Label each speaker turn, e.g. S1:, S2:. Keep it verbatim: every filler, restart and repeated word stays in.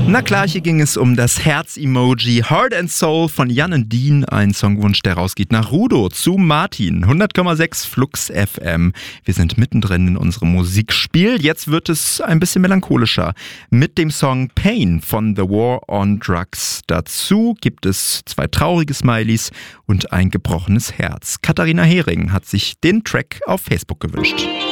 S1: Na klar, hier ging es um das Herz-Emoji Heart and Soul von Jan und Dean. Ein Songwunsch, der rausgeht nach Rudo zu Martin. hundert Komma sechs Flux F M. Wir sind mittendrin in unserem Musikspiel. Jetzt wird es ein bisschen melancholischer mit dem Song Pain von The War on Drugs. Dazu gibt es zwei traurige Smileys und ein gebrochenes Herz. Katharina Hering hat sich den Track auf Facebook gewünscht.